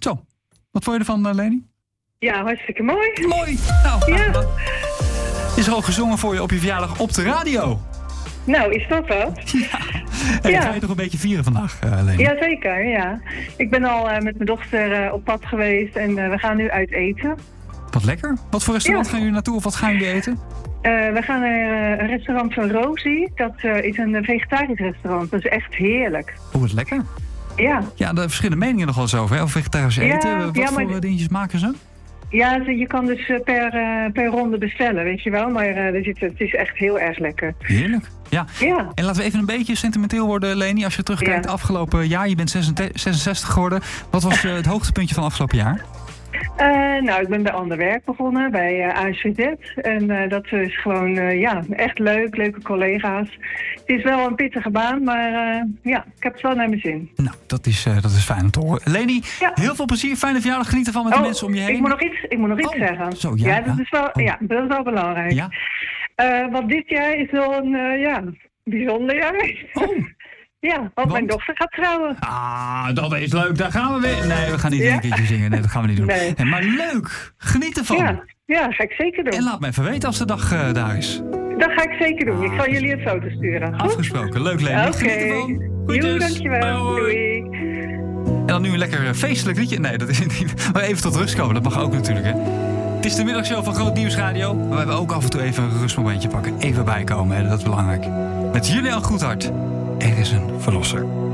Zo, wat vond je ervan, Leni? Ja, hartstikke mooi. Mooi! Nou, Ja. Is er al gezongen voor je op je verjaardag op de radio? Nou, is dat wat? Hey, Ja. Ga je toch een beetje vieren vandaag, Leni? Jazeker, ja. Ik ben al met mijn dochter op pad geweest en we gaan nu uit eten. Wat lekker. Wat voor restaurant gaan jullie naartoe of wat gaan jullie eten? We gaan naar een restaurant van Rosie. Dat is een vegetarisch restaurant. Dat is echt heerlijk. Oh, wat lekker. Ja. Ja, er verschillende meningen nogal eens over, hè? Of vegetarisch Ja, eten. Wat maar voor dingetjes maken ze? Ja, je kan dus per ronde bestellen, weet je wel. Maar het is echt heel erg lekker. Heerlijk. Ja. Ja. En laten we even een beetje sentimenteel worden, Leni. Als je terugkijkt, afgelopen jaar, je bent 66 geworden. Wat was het hoogtepuntje van afgelopen jaar? Nou, ik ben bij ander werk begonnen, bij ASVZ. En dat is gewoon, echt leuk. Leuke collega's. Het is wel een pittige baan, maar ik heb het wel naar mijn zin. Nou, dat is fijn om te horen. Leni, heel veel plezier. Fijne verjaardag. Geniet ervan met de mensen om je heen. Ik moet nog iets zeggen. Zo, Dat is wel belangrijk. Ja? Want dit jaar is wel een bijzonder jaar. Oh. Ja, want mijn dochter gaat trouwen. Ah, dat is leuk. Daar gaan we weer. Nee, we gaan niet een keertje zingen. Nee, dat gaan we niet doen. Nee. Maar leuk. Geniet ervan. Ja, ga ik zeker doen. En laat me even weten als de dag daar is. Dat ga ik zeker doen. Ik zal jullie een foto sturen. Goed? Afgesproken. Leuk, Leni. Oké. Geniet ervan. Joe, dankjewel. Doei. En dan nu een lekker feestelijk liedje. Nee, dat is niet. Maar even tot rust komen. Dat mag ook natuurlijk, hè. Het is de middagshow van Groot Nieuws Radio. Maar we ook af en toe even een rustmomentje pakken. Even bijkomen, hè. Dat is belangrijk. Met Julian Goedhart. Er is een verlosser.